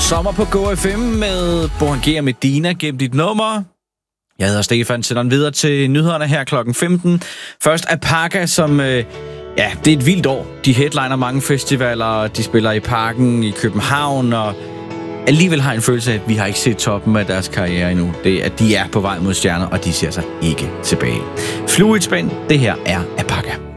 Sommer på GoFM med Borgia Medina gennem dit nummer. Jeg hedder Stefan, sender den videre til nyhederne her klokken 15. Først Apaka, som... det er et vildt år. De headliner mange festivaler, de spiller i Parken i København, og alligevel har en følelse af, at vi har ikke set toppen af deres karriere endnu. Det er, at de er på vej mod stjerner, og de ser sig ikke tilbage. Fluidspænd, det her er Apaka.